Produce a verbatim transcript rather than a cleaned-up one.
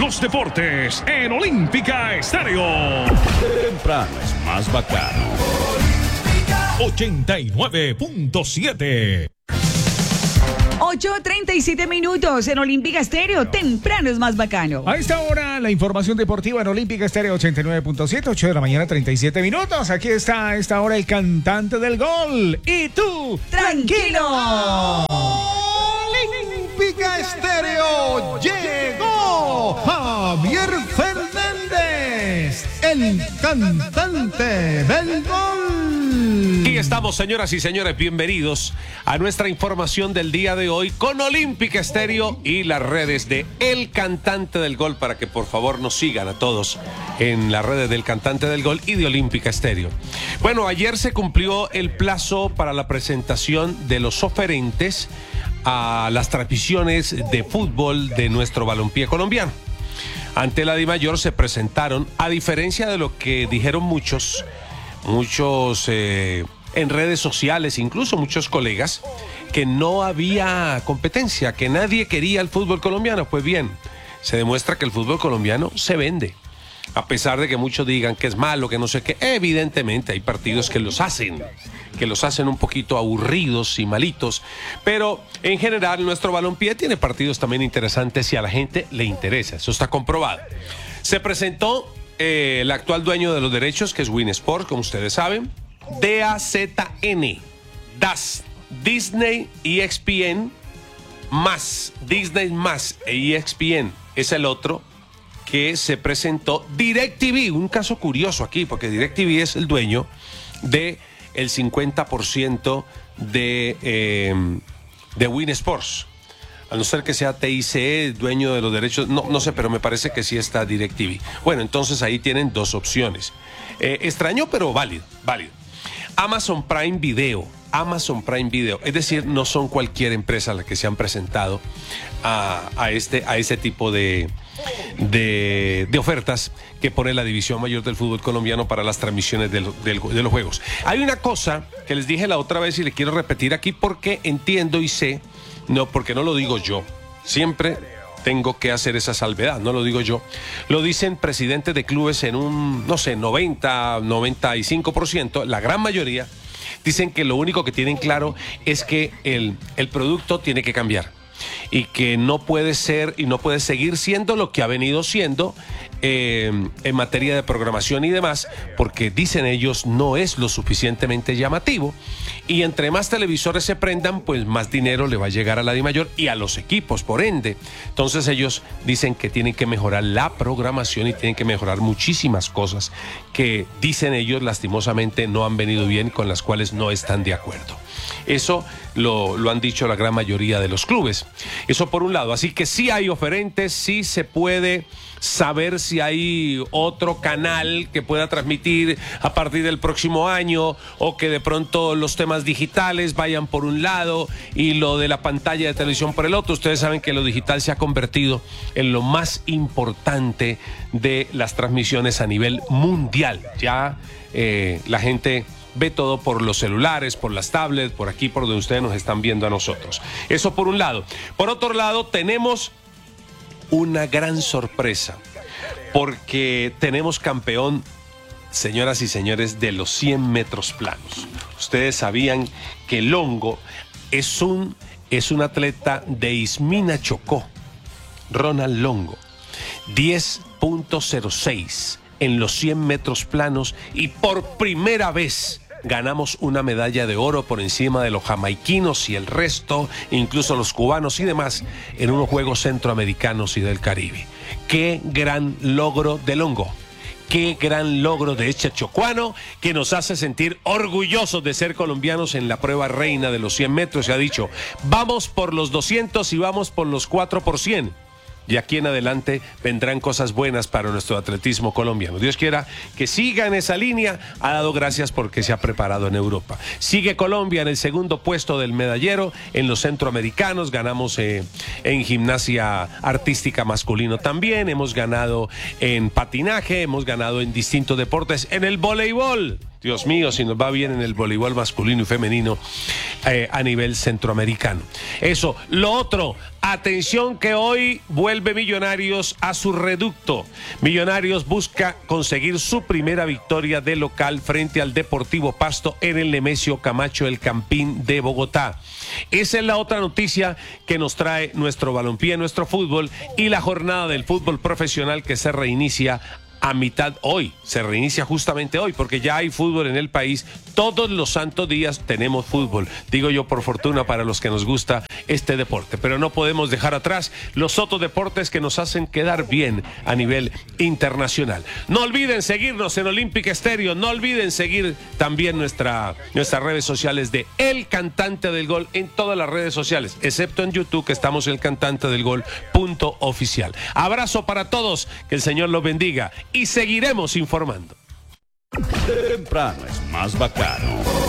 los deportes en Olímpica Estéreo. Temprano es más bacano. ochenta y nueve punto siete. ocho treinta y siete minutos en Olímpica Estéreo. Temprano es más bacano. A esta hora, la información deportiva en Olímpica Estéreo ochenta y nueve punto siete, ocho de la mañana, treinta y siete minutos. Aquí está a esta hora el cantante del gol. Y tú, tranquilo. Olímpica Estéreo llegó Javier Fernández, el cantante del gol. Aquí estamos, señoras y señores, bienvenidos a nuestra información del día de hoy con Olímpica Estéreo y las redes de El Cantante del Gol, para que por favor nos sigan a todos en las redes del Cantante del Gol y de Olímpica Estéreo. Bueno, ayer se cumplió el plazo para la presentación de los oferentes a las transmisiones de fútbol de nuestro balompié colombiano. Ante la DIMAYOR se presentaron, a diferencia de lo que dijeron muchos, muchos eh, en redes sociales, incluso muchos colegas, que no había competencia, que nadie quería el fútbol colombiano. Pues bien, se demuestra que el fútbol colombiano se vende. A pesar de que muchos digan que es malo, que no sé qué, evidentemente hay partidos que los hacen, que los hacen un poquito aburridos y malitos, pero en general nuestro balompié tiene partidos también interesantes y a la gente le interesa, eso está comprobado. Se presentó eh, el actual dueño de los derechos, que es Win Sport, como ustedes saben, D A Z N, D A Z, Disney, E X P N, más, Disney más e E X P N es el otro que se presentó. DirecTV, un caso curioso aquí, porque DirecTV es el dueño de el cincuenta por ciento de, eh, de Win Sports. A no ser que sea T I C E, dueño de los derechos, no, no sé, pero me parece que sí está DirecTV. Bueno, entonces ahí tienen dos opciones. Eh, extraño, pero válido, válido. Amazon Prime Video, Amazon Prime Video, es decir, no son cualquier empresa las que se han presentado a, a, este, a ese tipo de, de, de ofertas que pone la División Mayor del Fútbol Colombiano para las transmisiones de, lo, de, de los juegos. Hay una cosa que les dije la otra vez y le quiero repetir aquí porque entiendo y sé, no, porque no lo digo yo, siempre tengo que hacer esa salvedad, no lo digo yo. Lo dicen presidentes de clubes en un, no sé, noventa, noventa y cinco por ciento, la gran mayoría dicen que lo único que tienen claro es que el, el producto tiene que cambiar y que no puede ser y no puede seguir siendo lo que ha venido siendo eh, en materia de programación y demás, porque dicen ellos no es lo suficientemente llamativo, y entre más televisores se prendan, pues más dinero le va a llegar a la DIMAYOR y a los equipos, por ende. Entonces ellos dicen que tienen que mejorar la programación y tienen que mejorar muchísimas cosas que dicen ellos lastimosamente no han venido bien, con las cuales no están de acuerdo. Eso lo, lo han dicho la gran mayoría de los clubes. Eso por un lado. Así que sí hay oferentes, sí se puede saber si hay otro canal que pueda transmitir a partir del próximo año, o que de pronto los temas digitales vayan por un lado y lo de la pantalla de televisión por el otro. Ustedes saben que lo digital se ha convertido en lo más importante de las transmisiones a nivel mundial. Ya eh, la gente ve todo por los celulares, por las tablets, por aquí, por donde ustedes nos están viendo a nosotros. Eso por un lado. Por otro lado, tenemos una gran sorpresa, porque tenemos campeón, señoras y señores, de los cien metros planos. Ustedes sabían que Longo es un, es un atleta de Ismina Chocó, Ronald Longo, diez punto cero seis en los cien metros planos, y por primera vez ganamos una medalla de oro por encima de los jamaiquinos y el resto, incluso los cubanos y demás, en unos Juegos Centroamericanos y del Caribe. ¡Qué gran logro de Longo! ¡Qué gran logro de este chocuano, que nos hace sentir orgullosos de ser colombianos en la prueba reina de los cien metros! Se ha dicho, vamos por los doscientos y vamos por los cuatro por cien. Y aquí en adelante vendrán cosas buenas para nuestro atletismo colombiano. Dios quiera que siga en esa línea. Ha dado gracias porque se ha preparado en Europa. Sigue Colombia en el segundo puesto del medallero en los centroamericanos. Ganamos eh, en gimnasia artística masculino también. Hemos ganado en patinaje, hemos ganado en distintos deportes. En el voleibol Dios mío, si nos va bien en el voleibol masculino y femenino eh, a nivel centroamericano. Eso. Lo otro, atención que hoy vuelve Millonarios a su reducto. Millonarios busca conseguir su primera victoria de local frente al Deportivo Pasto en el Nemesio Camacho, el Campín de Bogotá. Esa es la otra noticia que nos trae nuestro balompié, nuestro fútbol y la jornada del fútbol profesional que se reinicia a mitad hoy, se reinicia justamente hoy, porque ya hay fútbol en el país. Todos los santos días tenemos fútbol, digo yo por fortuna para los que nos gusta este deporte, pero no podemos dejar atrás los otros deportes que nos hacen quedar bien a nivel internacional. No olviden seguirnos en Olímpica Estéreo, no olviden seguir también nuestra, nuestras redes sociales de El Cantante del Gol en todas las redes sociales, excepto en YouTube, que estamos en el cantante del gol punto oficial. Abrazo para todos, que el Señor los bendiga y seguiremos informando. Temprano es más bacano.